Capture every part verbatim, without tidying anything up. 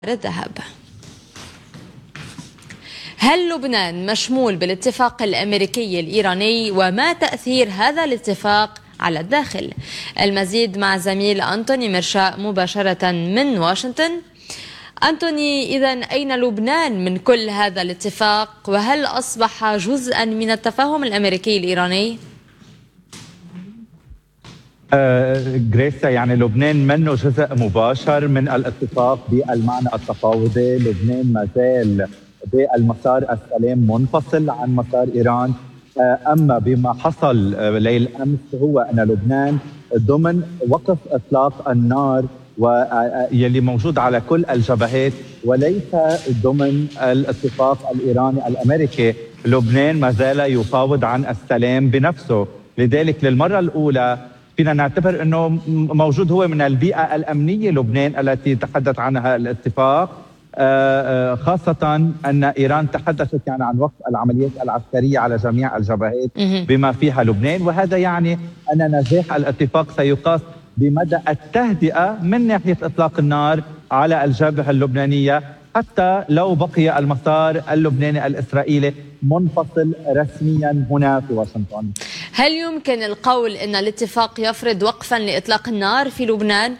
الذهب. هل لبنان مشمول بالاتفاق الأمريكي الإيراني وما تأثير هذا الاتفاق على الداخل؟ المزيد مع زميل أنتوني مرشاء مباشرة من واشنطن. أنتوني، إذن أين لبنان من كل هذا الاتفاق، وهل أصبح جزءا من التفاهم الأمريكي الإيراني؟ آه جريسيا، يعني لبنان منه جزء مباشر من الاتفاق بالمعنى التفاوضي. لبنان ما زال بالمسار السلام منفصل عن مسار إيران. آه أما بما حصل آه ليل أمس هو أن لبنان ضمن وقف إطلاق النار واللي موجود على كل الجبهات وليس ضمن الاتفاق الإيراني الأمريكي. لبنان ما زال يفاوض عن السلام بنفسه، لذلك للمرة الأولى فينا نعتبر أنه موجود هو من البيئة الأمنية لبنان التي تحدث عنها الاتفاق، خاصة أن إيران تحدثت يعني عن وقف العمليات العسكرية على جميع الجبهات بما فيها لبنان، وهذا يعني أن نجاح الاتفاق سيقاس بمدى التهدئة من ناحية إطلاق النار على الجبهة اللبنانية، حتى لو بقي المسار اللبناني الإسرائيلي منفصل رسميا هنا في واشنطن. هل يمكن القول أن الاتفاق يفرض وقفا لإطلاق النار في لبنان؟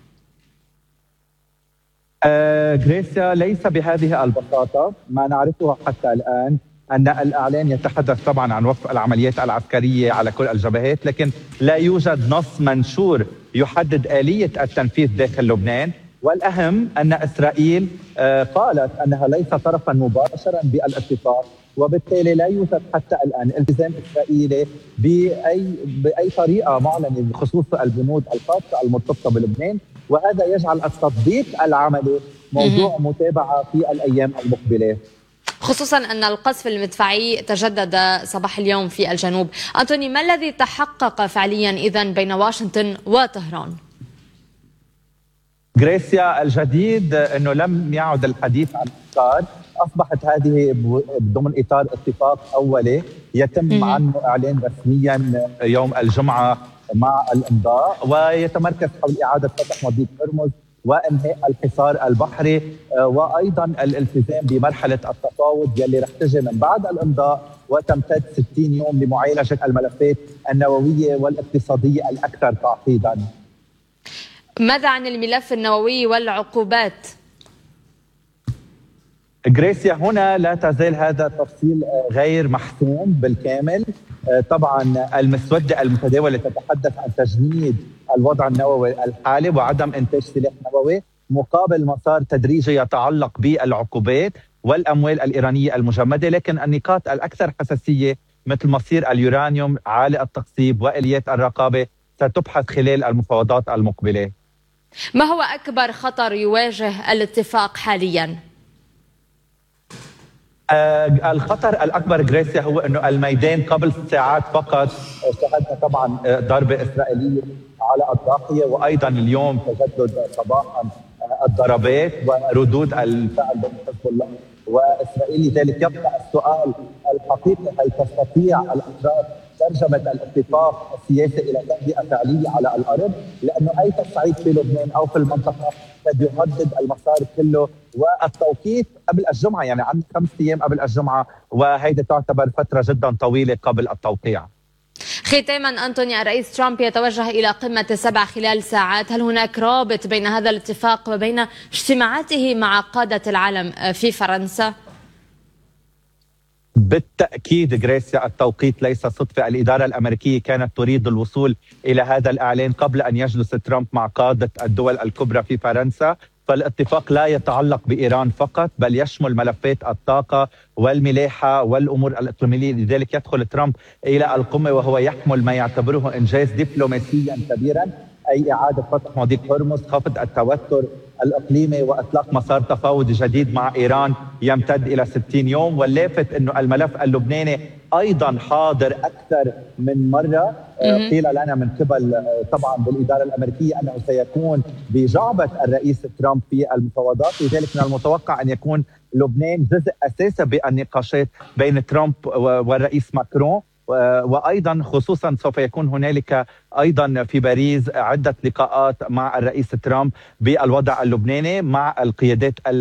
آه جريسيا، ليس بهذه البساطة. ما نعرفه حتى الآن أن الإعلان يتحدث طبعا عن وقف العمليات العسكرية على كل الجبهات، لكن لا يوجد نص منشور يحدد آلية التنفيذ داخل لبنان. والأهم أن إسرائيل آه قالت أنها ليس طرفا مباشرا بالاتفاق، وبالتالي لا يوجد حتى الآن التزام إسرائيلي بأي بأي طريقة معلنة بخصوص البنود الخاصة المرتبطة بلبنان، وهذا يجعل التطبيق العملي موضوع متابعة في الأيام المقبلة، خصوصا أن القصف المدفعي تجدد صباح اليوم في الجنوب. أنتوني، ما الذي تحقق فعليا إذن بين واشنطن وطهران؟ جريسيا، الجديد أنه لم يعد الحديث عن إفطار، أصبحت هذه ضمن إطار اتفاق أولي يتم عنه إعلان رسميا يوم الجمعة مع الإمضاء، ويتمركز حول إعادة فتح مضيق هرمز وإنهاء الحصار البحري، وأيضا الالتزام بمرحلة التفاوض يلي رح تجي من بعد الإمضاء وتمتد ستين يوم لمعالجة الملفات النووية والاقتصادية الأكثر تعقيدا. ماذا عن الملف النووي والعقوبات؟ جريسيا، هنا لا تزال هذا التفصيل غير محسوم بالكامل. طبعا المسودة المتداولة تتحدث عن تجميد الوضع النووي الحالي وعدم إنتاج سلاح نووي مقابل مسار تدريجي يتعلق بالعقوبات والأموال الإيرانية المجمدة، لكن النقاط الأكثر حساسية مثل مصير اليورانيوم عالي التقصيب وآليات الرقابة ستبحث خلال المفاوضات المقبلة. ما هو أكبر خطر يواجه الاتفاق حالياً؟ آه الخطر الأكبر جريسيا هو أنه الميدان قبل ساعات فقط شهدنا طبعا ضربة إسرائيلية على الضاحية، وأيضا اليوم تجدد صباحا الضربات وردود الفعل بين حزب الله وإسرائيل. لذلك يبقى السؤال الحقيقي: هل تستطيع الأطراف ترجمة الاتفاق السياسي إلى تهدئة فعلية على الأرض؟ لأنه أي تصعيد في لبنان أو في المنطقة قد يهدد المسار كله، والتوقيت قبل الجمعة، يعني عندنا خمس أيام قبل الجمعة، وهيدي تعتبر فترة جدا طويلة قبل التوقيع. ختاما أنتوني، الرئيس ترامب يتوجه إلى قمة السبع خلال ساعات، هل هناك رابط بين هذا الاتفاق وبين اجتماعاته مع قادة العالم في فرنسا؟ بالتأكيد جريسيا، التوقيت ليس صدفة. الإدارة الأمريكية كانت تريد الوصول إلى هذا الإعلان قبل أن يجلس ترامب مع قادة الدول الكبرى في فرنسا، فالاتفاق لا يتعلق بإيران فقط بل يشمل ملفات الطاقة والملاحة والأمور الإقليمية. لذلك يدخل ترامب إلى القمة وهو يحمل ما يعتبره إنجاز دبلوماسيا كبيرا، أي إعادة فتح مضيق هرمز، خفض التوتر الإقليمي وإطلاق مسار تفاوضي جديد مع إيران يمتد إلى ستين يوم. واللافت أنه الملف اللبناني أيضا حاضر أكثر من مرة. قيل لنا من قبل طبعا بالإدارة الأمريكية أنه سيكون بجعبة الرئيس ترامب في المفاوضات، لذلك من المتوقع أن يكون لبنان جزء أساسي بالنقاشات بين ترامب والرئيس ماكرون. وأيضا خصوصا سوف يكون هنالك أيضا في باريس عدة لقاءات مع الرئيس ترامب بالوضع اللبناني مع القيادات